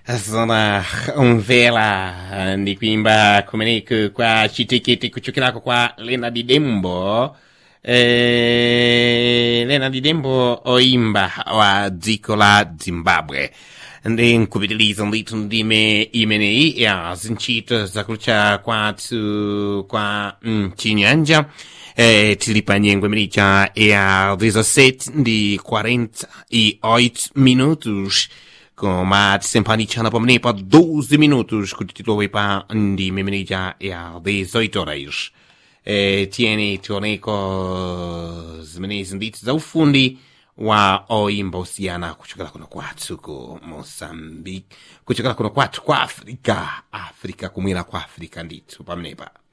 Zona umvela ndi kuimba kumeneko kwa chitekete kuchokera kwa Leonard Dembo. Leonard Dembo oimba wa dziko la Zimbabwe. Ndi nkupitiliza ndithu ndime imeneyi ya zinchito zakulucha kwathu kwa chinyanja. Tili pa nyengo imenicha ya 17 ndi 48 minutos. Koma tisempanichana pamenepa 12 minutos kuti titowe pa ndime imeneja ya 18 horas. Tieni tioneko zimenezi ndithu za ufundi wa oimba osiyana kuchokera kuno kwathu ku Mozambique, kuchokera kuno kwathu kwa Afrika kumwera kwa Afrika ndithu pamenepa.